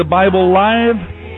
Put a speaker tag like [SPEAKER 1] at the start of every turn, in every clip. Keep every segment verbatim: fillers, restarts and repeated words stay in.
[SPEAKER 1] The Bible Live,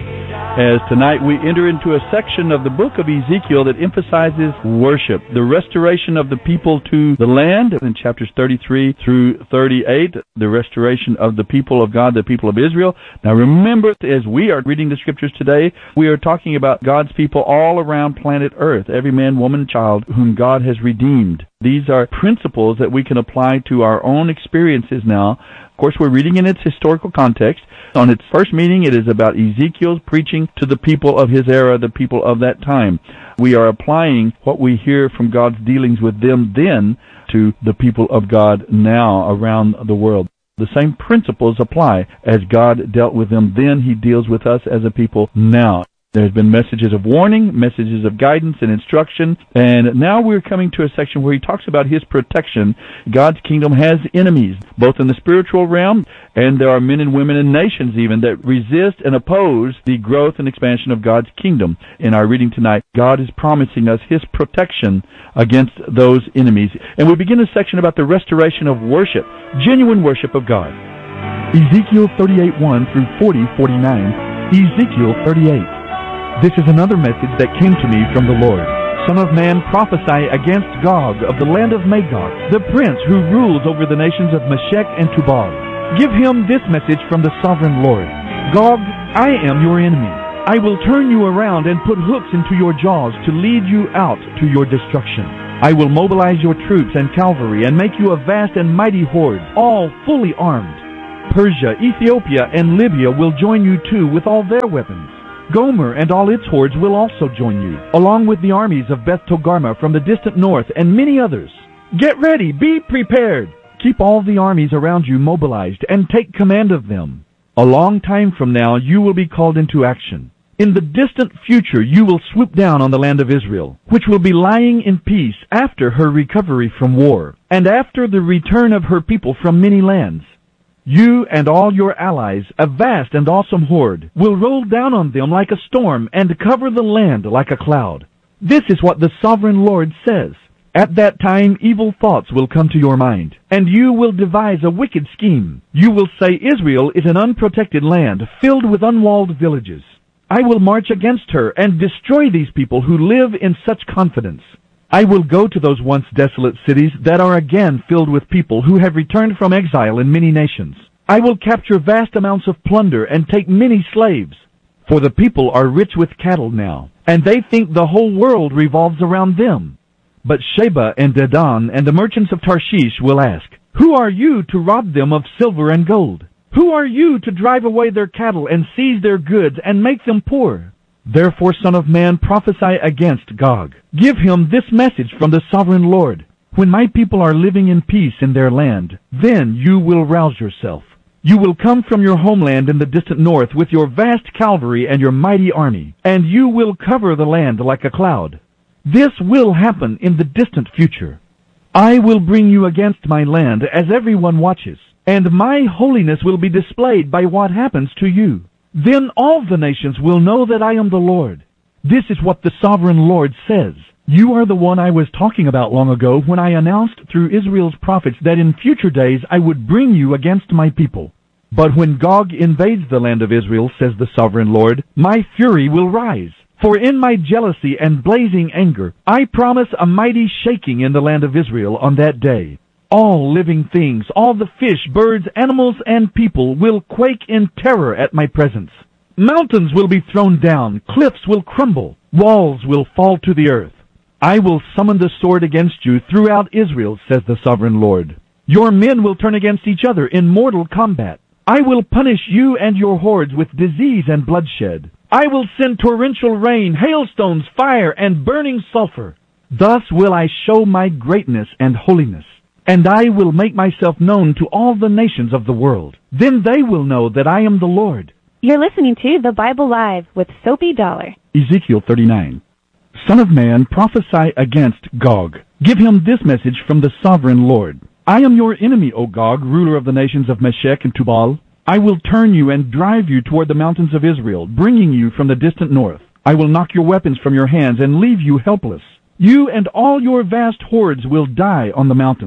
[SPEAKER 1] as tonight we enter into a section of the book of Ezekiel that emphasizes worship, the restoration of the people to the land in chapters thirty-three through thirty-eight, the restoration of the people of God, the people of Israel. Now remember, as we are reading the scriptures today, we are talking about God's people all around planet Earth, every man, woman, and child whom God has redeemed. These are principles that we can apply to our own experiences now. Of course, we're reading in its historical context. On its first meeting, it is about Ezekiel's preaching to the people of his era, the people of that time. We are applying what we hear from God's dealings with them then to the people of God now around the world. The same principles apply. As God dealt with them then, He deals with us as a people now. There's been messages of warning, messages of guidance and instruction, and now we're coming to a section where he talks about his protection. God's kingdom has enemies, both in the spiritual realm, and there are men and women and nations even that resist and oppose the growth and expansion of God's kingdom. In our reading tonight, God is promising us His protection against those enemies. And we begin a section about the restoration of worship, genuine worship of God. Ezekiel thirty-eight one through forty forty-nine. Ezekiel thirty-eight. This is another message that came to me from the Lord. Son of man, prophesy against Gog of the land of Magog, the prince who rules over the nations of Meshech and Tubal. Give him this message from the sovereign Lord. Gog, I am your enemy. I will turn you around and put hooks into your jaws to lead you out to your destruction. I will mobilize your troops and cavalry and make you a vast and mighty horde, all fully armed. Persia, Ethiopia, and Libya will join you too with all their weapons. Gomer and all its hordes will also join you, along with the armies of Beth Togarmah from the distant north and many others. Get ready, be prepared. Keep all the armies around you mobilized and take command of them. A long time from now you will be called into action. In the distant future you will swoop down on the land of Israel, which will be lying in peace after her recovery from war, and after the return of her people from many lands. You and all your allies, a vast and awesome horde, will roll down on them like a storm and cover the land like a cloud. This is what the sovereign Lord says. At that time evil thoughts will come to your mind, and you will devise a wicked scheme. You will say Israel is an unprotected land filled with unwalled villages. I will march against her and destroy these people who live in such confidence. I will go to those once desolate cities that are again filled with people who have returned from exile in many nations. I will capture vast amounts of plunder and take many slaves. For the people are rich with cattle now, and they think the whole world revolves around them. But Sheba and Dedan and the merchants of Tarshish will ask, who are you to rob them of silver and gold? Who are you to drive away their cattle and seize their goods and make them poor? Therefore, Son of man, prophesy against Gog. Give him this message from the sovereign Lord. When my people are living in peace in their land, then you will rouse yourself. You will come from your homeland in the distant north with your vast cavalry and your mighty army, and you will cover the land like a cloud. This will happen in the distant future. I will bring you against my land as everyone watches, and my holiness will be displayed by what happens to you. Then all the nations will know that I am the Lord. This is what the sovereign Lord says. You are the one I was talking about long ago when I announced through Israel's prophets that in future days I would bring you against my people. But when Gog invades the land of Israel, says the sovereign Lord, my fury will rise. For in my jealousy and blazing anger, I promise a mighty shaking in the land of Israel on that day. All living things, all the fish, birds, animals, and people will quake in terror at my presence. Mountains will be thrown down, cliffs will crumble, walls will fall to the earth. I will summon the sword against you throughout Israel, says the sovereign Lord. Your men will turn against each other in mortal combat. I will punish you and your hordes with disease and bloodshed. I will send torrential rain, hailstones, fire, and burning sulfur. Thus will I show my greatness and holiness. And I will make myself known to all the nations of the world. Then they will know that I am the Lord.
[SPEAKER 2] You're listening to The Bible Live with Soapy Dollar.
[SPEAKER 1] Ezekiel thirty-nine. Son of man, prophesy against Gog. Give him this message from the sovereign Lord. I am your enemy, O Gog, ruler of the nations of Meshech and Tubal. I will turn you and drive you toward the mountains of Israel, bringing you from the distant north. I will knock your weapons from your hands and leave you helpless. You and all your vast hordes will die on the mountains.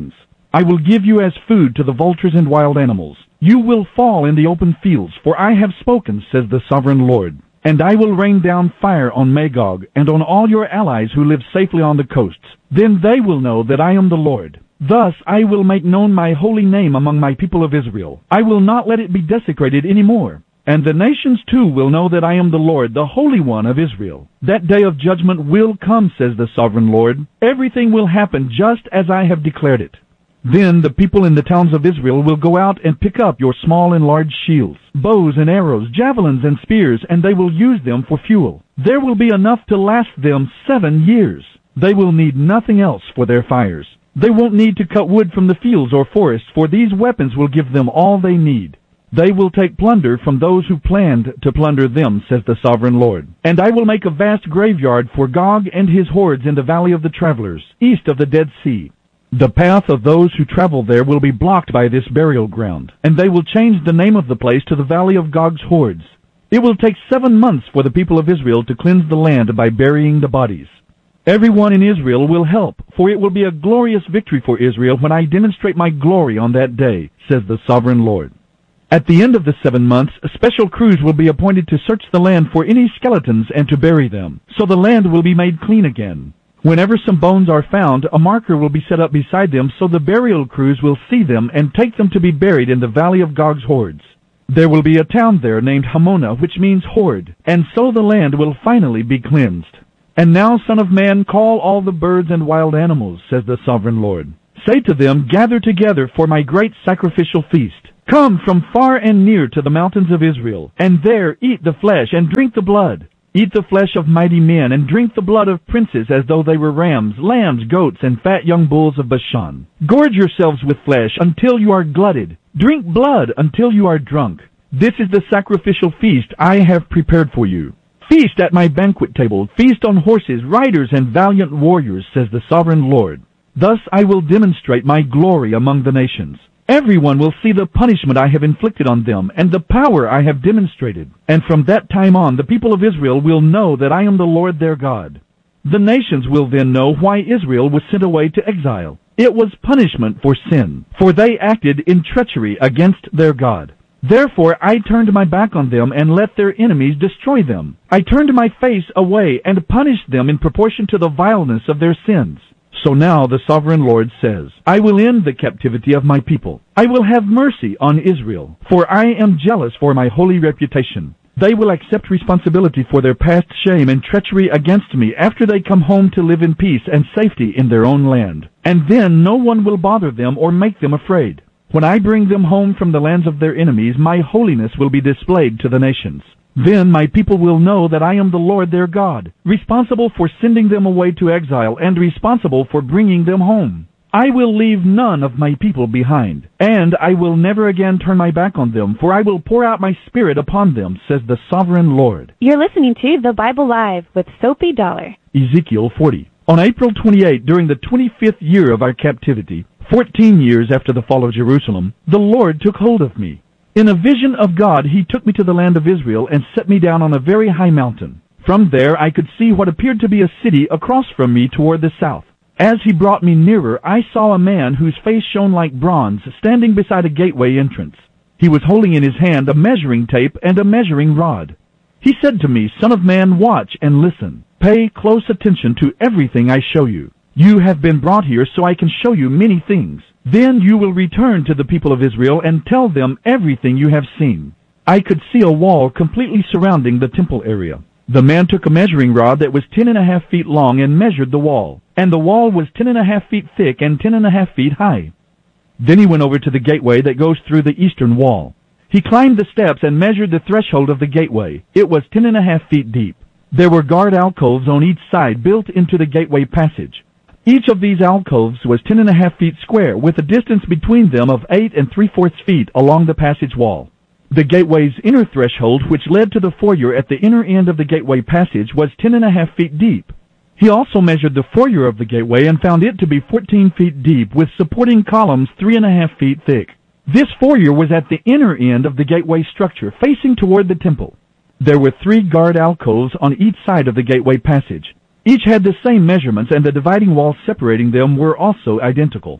[SPEAKER 1] I will give you as food to the vultures and wild animals. You will fall in the open fields, for I have spoken, says the sovereign Lord. And I will rain down fire on Magog and on all your allies who live safely on the coasts. Then they will know that I am the Lord. Thus I will make known my holy name among my people of Israel. I will not let it be desecrated any more. And the nations too will know that I am the Lord, the Holy One of Israel. That day of judgment will come, says the sovereign Lord. Everything will happen just as I have declared it. Then the people in the towns of Israel will go out and pick up your small and large shields, bows and arrows, javelins and spears, and they will use them for fuel. There will be enough to last them seven years. They will need nothing else for their fires. They won't need to cut wood from the fields or forests, for these weapons will give them all they need. They will take plunder from those who planned to plunder them, says the sovereign Lord. And I will make a vast graveyard for Gog and his hordes in the valley of the travelers, east of the Dead Sea. The path of those who travel there will be blocked by this burial ground, and they will change the name of the place to the Valley of Gog's Hordes. It will take seven months for the people of Israel to cleanse the land by burying the bodies. Everyone in Israel will help, for it will be a glorious victory for Israel when I demonstrate my glory on that day, says the sovereign Lord. At the end of the seven months, special crews will be appointed to search the land for any skeletons and to bury them, so the land will be made clean again. Whenever some bones are found, a marker will be set up beside them so the burial crews will see them and take them to be buried in the Valley of Gog's Hordes. There will be a town there named Hamonah, which means horde, and so the land will finally be cleansed. And now, Son of Man, call all the birds and wild animals, says the sovereign Lord. Say to them, gather together for my great sacrificial feast. Come from far and near to the mountains of Israel, and there eat the flesh and drink the blood. Eat the flesh of mighty men, and drink the blood of princes as though they were rams, lambs, goats, and fat young bulls of Bashan. Gorge yourselves with flesh until you are glutted. Drink blood until you are drunk. This is the sacrificial feast I have prepared for you. Feast at my banquet table, feast on horses, riders, and valiant warriors, says the sovereign Lord. Thus I will demonstrate my glory among the nations. Everyone will see the punishment I have inflicted on them, and the power I have demonstrated. And from that time on, the people of Israel will know that I am the Lord their God. The nations will then know why Israel was sent away to exile. It was punishment for sin, for they acted in treachery against their God. Therefore I turned my back on them and let their enemies destroy them. I turned my face away and punished them in proportion to the vileness of their sins. So now the sovereign Lord says, I will end the captivity of my people. I will have mercy on Israel, for I am jealous for my holy reputation. They will accept responsibility for their past shame and treachery against me after they come home to live in peace and safety in their own land. And then no one will bother them or make them afraid. When I bring them home from the lands of their enemies, my holiness will be displayed to the nations. Then my people will know that I am the Lord their God, responsible for sending them away to exile and responsible for bringing them home. I will leave none of my people behind, and I will never again turn my back on them, for I will pour out my Spirit upon them, says the sovereign Lord.
[SPEAKER 2] You're listening to The Bible Live with Soapy Dollar.
[SPEAKER 1] Ezekiel forty. On April twenty-eighth, during the twenty-fifth year of our captivity, fourteen years after the fall of Jerusalem, the Lord took hold of me. In a vision of God, he took me to the land of Israel and set me down on a very high mountain. From there I could see what appeared to be a city across from me toward the south. As he brought me nearer, I saw a man whose face shone like bronze standing beside a gateway entrance. He was holding in his hand a measuring tape and a measuring rod. He said to me, Son of man, watch and listen. Pay close attention to everything I show you. You have been brought here so I can show you many things. Then you will return to the people of Israel and tell them everything you have seen. I could see a wall completely surrounding the temple area. The man took a measuring rod that was ten and a half feet long and measured the wall, and the wall was ten and a half feet thick and ten and a half feet high. Then he went over to the gateway that goes through the eastern wall. He climbed the steps and measured the threshold of the gateway. It was ten and a half feet deep. There were guard alcoves on each side built into the gateway passage. Each of these alcoves was ten and a half feet square, with a distance between them of eight and three-fourths feet along the passage wall. The gateway's inner threshold, which led to the foyer at the inner end of the gateway passage, was ten and a half feet deep. He also measured the foyer of the gateway and found it to be fourteen feet deep, with supporting columns three and a half feet thick. This foyer was at the inner end of the gateway structure, facing toward the temple. There were three guard alcoves on each side of the gateway passage. Each had the same measurements, and the dividing walls separating them were also identical.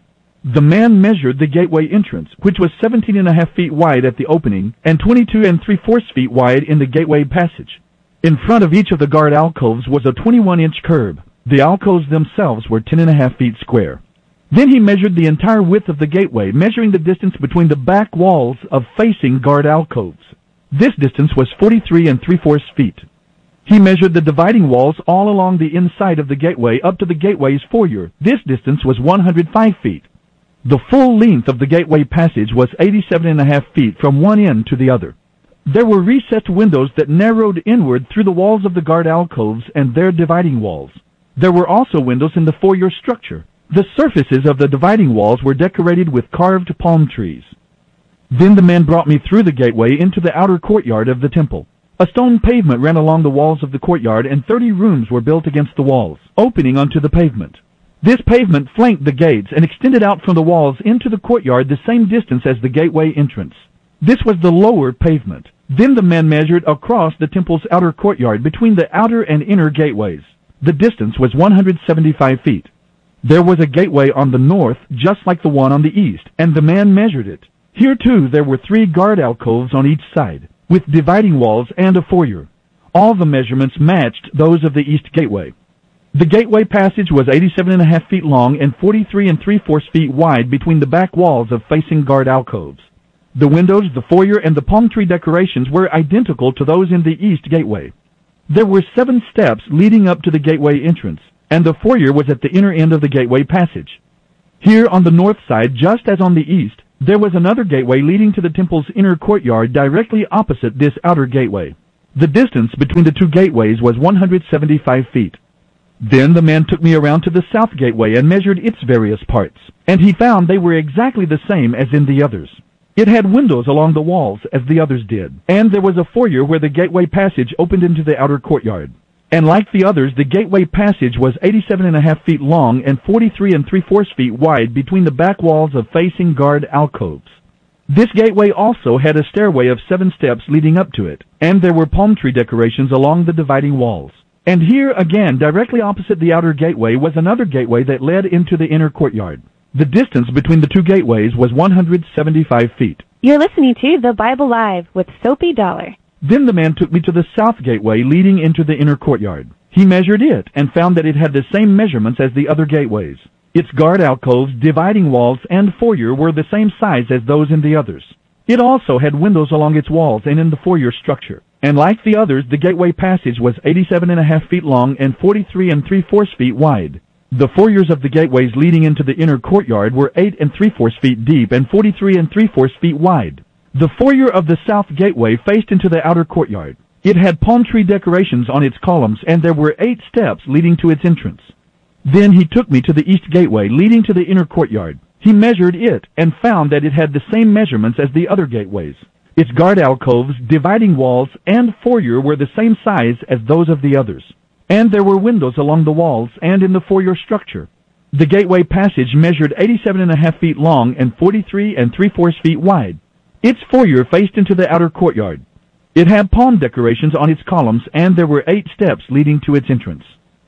[SPEAKER 1] The man measured the gateway entrance, which was seventeen and a half feet wide at the opening and twenty-two and three-fourths feet wide in the gateway passage. In front of each of the guard alcoves was a twenty-one inch curb. The alcoves themselves were ten and a half feet square. Then he measured the entire width of the gateway, measuring the distance between the back walls of facing guard alcoves. This distance was forty-three and three-fourths feet. He measured the dividing walls all along the inside of the gateway up to the gateway's foyer. This distance was one hundred five feet. The full length of the gateway passage was eighty-seven and a half feet from one end to the other. There were recessed windows that narrowed inward through the walls of the guard alcoves and their dividing walls. There were also windows in the foyer structure. The surfaces of the dividing walls were decorated with carved palm trees. Then the man brought me through the gateway into the outer courtyard of the temple. A stone pavement ran along the walls of the courtyard, and thirty rooms were built against the walls, opening onto the pavement. This pavement flanked the gates and extended out from the walls into the courtyard the same distance as the gateway entrance. This was the lower pavement. Then the man measured across the temple's outer courtyard between the outer and inner gateways. The distance was one hundred seventy-five feet. There was a gateway on the north, just like the one on the east, and the man measured it. Here, too, there were three guard alcoves on each side, with dividing walls and a foyer. All the measurements matched those of the east gateway. The gateway passage was eighty-seven and a half feet long and forty-three and three-fourths feet wide between the back walls of facing guard alcoves. The windows, the foyer, and the palm tree decorations were identical to those in the east gateway. There were seven steps leading up to the gateway entrance, and the foyer was at the inner end of the gateway passage. Here on the north side, just as on the east, there was another gateway leading to the temple's inner courtyard directly opposite this outer gateway. The distance between the two gateways was one hundred seventy-five feet. Then the man took me around to the south gateway and measured its various parts, and he found they were exactly the same as in the others. It had windows along the walls as the others did, and there was a foyer where the gateway passage opened into the outer courtyard. And like the others, the gateway passage was eighty-seven and a half feet long and forty-three and three-fourths feet wide between the back walls of facing guard alcoves. This gateway also had a stairway of seven steps leading up to it, and there were palm tree decorations along the dividing walls. And here again, directly opposite the outer gateway, was another gateway that led into the inner courtyard. The distance between the two gateways was one hundred seventy-five feet.
[SPEAKER 2] You're listening to The Bible Live with Soapy Dollar.
[SPEAKER 1] Then the man took me to the south gateway leading into the inner courtyard. He measured it and found that it had the same measurements as the other gateways. Its guard alcoves, dividing walls, and foyer were the same size as those in the others. It also had windows along its walls and in the foyer structure. And like the others, the gateway passage was eighty-seven and a half feet long and forty-three and three-fourths feet wide. The foyers of the gateways leading into the inner courtyard were eight and three-fourths feet deep and forty-three and three-fourths feet wide. The foyer of the south gateway faced into the outer courtyard. It had palm tree decorations on its columns, and there were eight steps leading to its entrance. Then he took me to the east gateway leading to the inner courtyard. He measured it and found that it had the same measurements as the other gateways. Its guard alcoves, dividing walls, and foyer were the same size as those of the others. And there were windows along the walls and in the foyer structure. The gateway passage measured eighty-seven and a half feet long and forty-three and three-fourths feet wide. Its foyer faced into the outer courtyard. It had palm decorations on its columns, and there were eight steps leading to its entrance.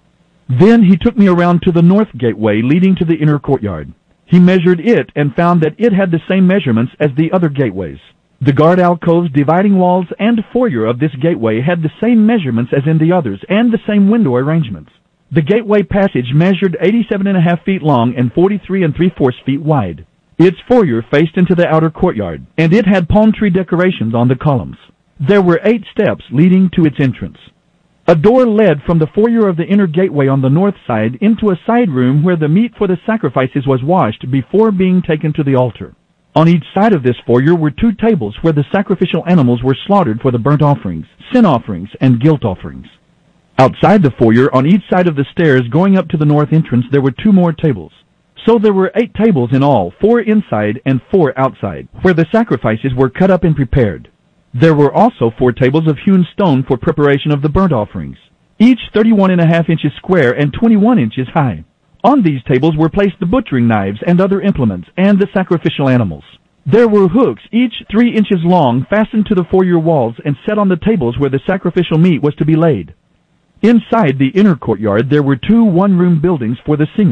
[SPEAKER 1] Then he took me around to the north gateway leading to the inner courtyard. He measured it and found that it had the same measurements as the other gateways. The guard alcoves, dividing walls, and foyer of this gateway had the same measurements as in the others, and the same window arrangements. The gateway passage measured eighty-seven and a half feet long and forty-three and three-fourths feet wide. Its foyer faced into the outer courtyard, and it had palm tree decorations on the columns. There were eight steps leading to its entrance. A door led from the foyer of the inner gateway on the north side into a side room where the meat for the sacrifices was washed before being taken to the altar. On each side of this foyer were two tables where the sacrificial animals were slaughtered for the burnt offerings, sin offerings, and guilt offerings. Outside the foyer, on each side of the stairs going up to the north entrance, there were two more tables. So there were eight tables in all, four inside and four outside, where the sacrifices were cut up and prepared. There were also four tables of hewn stone for preparation of the burnt offerings, each thirty-one and a half inches square and twenty-one inches high. On these tables were placed the butchering knives and other implements, and the sacrificial animals. There were hooks, each three inches long, fastened to the foyer walls and set on the tables where the sacrificial meat was to be laid. Inside the inner courtyard there were two one-room buildings for the singers.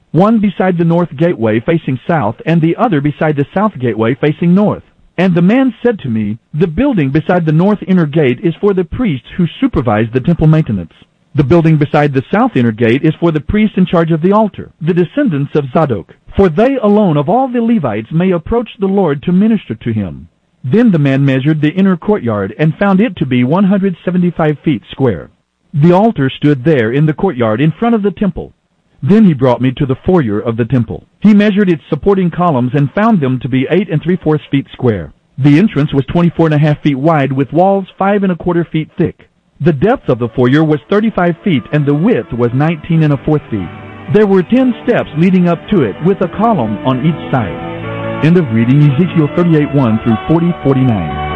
[SPEAKER 1] one beside the north gateway facing south, and the other beside the south gateway facing north. And the man said to me, The building beside the north inner gate is for the priests who supervise the temple maintenance. The building beside the south inner gate is for the priests in charge of the altar, the descendants of Zadok. For they alone of all the Levites may approach the Lord to minister to him. Then the man measured the inner courtyard and found it to be one hundred seventy-five feet square. The altar stood there in the courtyard in front of the temple. Then he brought me to the foyer of the temple. He measured its supporting columns and found them to be eight and three-fourths feet square. The entrance was twenty-four and a half feet wide, with walls five and a quarter feet thick. The depth of the foyer was thirty-five feet, and the width was nineteen and a fourth feet. There were ten steps leading up to it, with a column on each side. End of reading Ezekiel thirty-eight, one through forty, forty-nine.